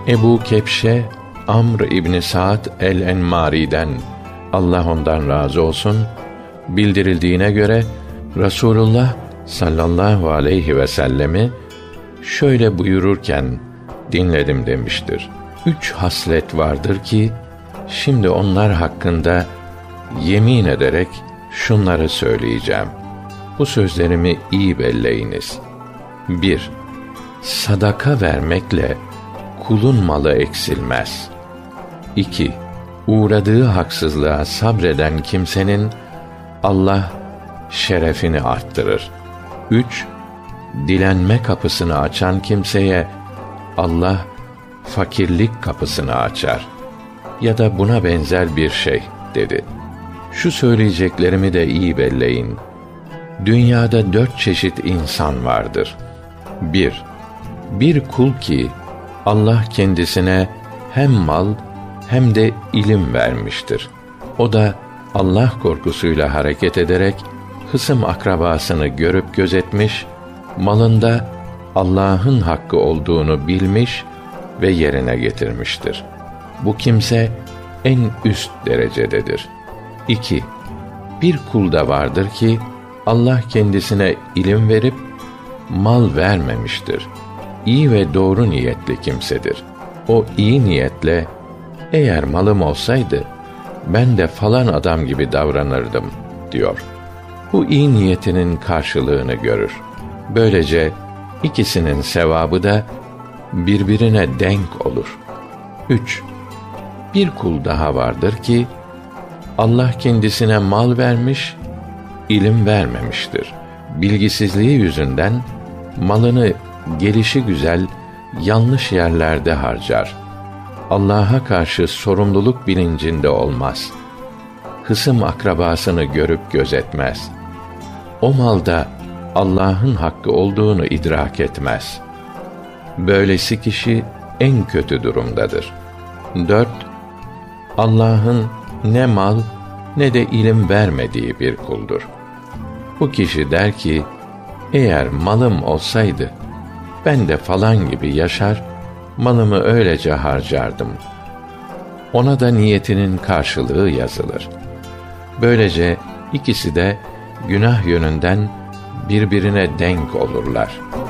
Ebu Kebşe Amr İbni Sa'd el-Enmari'den, Allah ondan razı olsun, bildirildiğine göre Resulullah sallallahu aleyhi ve sellemi şöyle buyururken dinledim demiştir. 3 haslet vardır ki şimdi onlar hakkında yemin ederek şunları söyleyeceğim. Bu sözlerimi iyi belleyiniz. 1. Sadaka vermekle kulun malı eksilmez. 2. Uğradığı haksızlığa sabreden kimsenin Allah şerefini arttırır. 3. Dilenme kapısını açan kimseye Allah fakirlik kapısını açar. Ya da buna benzer bir şey dedi. Şu söyleyeceklerimi de iyi belleyin. Dünyada 4 çeşit insan vardır. 1. Bir kul ki Allah kendisine hem mal hem de ilim vermiştir. O da Allah korkusuyla hareket ederek hısım akrabasını görüp gözetmiş, malında Allah'ın hakkı olduğunu bilmiş ve yerine getirmiştir. Bu kimse en üst derecededir. 2. Bir kul da vardır ki Allah kendisine ilim verip mal vermemiştir. İyi ve doğru niyetli kimsedir. O iyi niyetle, eğer malım olsaydı ben de falan adam gibi davranırdım diyor. Bu iyi niyetinin karşılığını görür. Böylece ikisinin sevabı da birbirine denk olur. 3. Bir kul daha vardır ki Allah kendisine mal vermiş, ilim vermemiştir. Bilgisizliği yüzünden malını gelişigüzel yanlış yerlerde harcar. Allah'a karşı sorumluluk bilincinde olmaz. Hısım akrabasını görüp gözetmez. O malda Allah'ın hakkı olduğunu idrak etmez. Böylesi kişi en kötü durumdadır. 4. Allah'ın ne mal ne de ilim vermediği bir kuldur. Bu kişi der ki, eğer malım olsaydı ben de falan gibi yaşar, malımı öylece harcardım. Ona da niyetinin karşılığı yazılır. Böylece ikisi de günah yönünden birbirine denk olurlar.